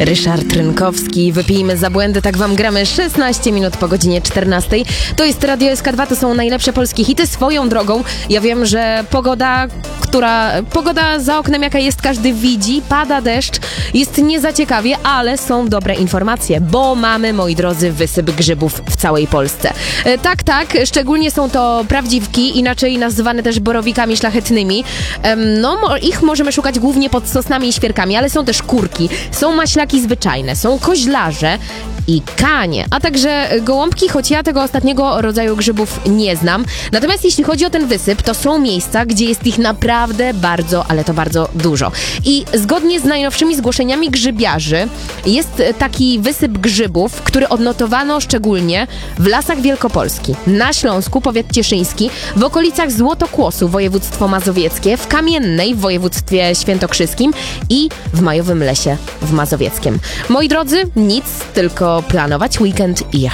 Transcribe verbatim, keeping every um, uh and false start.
Ryszard Rynkowski, wypijmy za błędy, tak wam gramy szesnaście minut po godzinie czternastej. To jest Radio S K dwa, to są najlepsze polskie hity. Swoją drogą, ja wiem, że pogoda, która, pogoda za oknem jaka jest, każdy widzi, pada deszcz, jest nie za ciekawie, ale są dobre informacje, bo mamy, moi drodzy, wysyp grzybów w całej Polsce. E, tak, tak, szczególnie są to prawdziwki, inaczej nazywane też borowikami szlachetnymi. E, no, mo- ich możemy szukać głównie pod sosnami i świerkami, ale są też kurki, są maślaki zwyczajne, są koźlarze i kanie, a także gołąbki, choć ja tego ostatniego rodzaju grzybów nie znam. Natomiast jeśli chodzi o ten wysyp, to są miejsca, gdzie jest ich naprawdę bardzo, ale to bardzo dużo. I zgodnie z najnowszymi zgłoszeniami grzybiarzy jest taki wysyp grzybów, który odnotowano szczególnie w Lasach Wielkopolski, na Śląsku, powiat cieszyński, w okolicach Złotokłosu, województwo mazowieckie, w Kamiennej w województwie świętokrzyskim i w Majowym Lesie w Mazowieckiem. Moi drodzy, nic, tylko planować weekend i jechać.